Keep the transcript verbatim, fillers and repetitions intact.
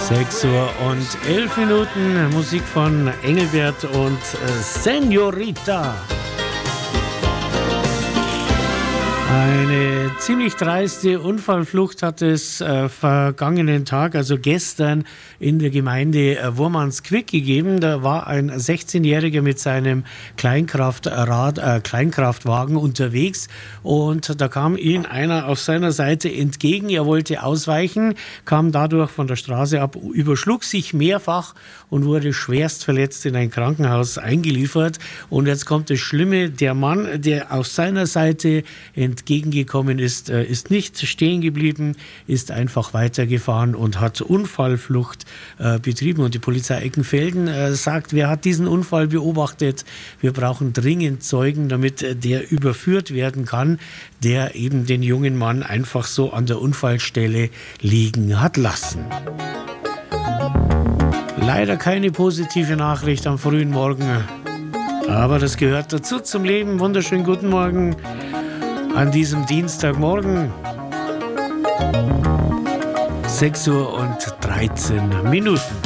sechs Uhr und elf Minuten, Musik von Engelbert und äh, Senorita. Eine ziemlich dreiste Unfallflucht hat es äh, vergangenen Tag, also gestern, in der Gemeinde äh, Wurmansquick gegeben. Da war ein sechzehnjähriger mit seinem Kleinkraftrad, äh, Kleinkraftwagen unterwegs und da kam ihm einer auf seiner Seite entgegen. Er wollte ausweichen, kam dadurch von der Straße ab, überschlug sich mehrfach und wurde schwerst verletzt in ein Krankenhaus eingeliefert. Und jetzt kommt das Schlimme, der Mann, der auf seiner Seite entgegengekommen ist, ist nicht stehen geblieben, ist einfach weitergefahren und hat Unfallflucht äh, betrieben. Und die Polizei Eckenfelden äh, sagt, wer hat diesen Unfall beobachtet? Wir brauchen dringend Zeugen, damit äh, der überführt werden kann, der eben den jungen Mann einfach so an der Unfallstelle liegen hat lassen. Leider keine positive Nachricht am frühen Morgen, aber das gehört dazu zum Leben. Wunderschönen guten Morgen an diesem Dienstagmorgen. sechs Uhr und dreizehn Minuten.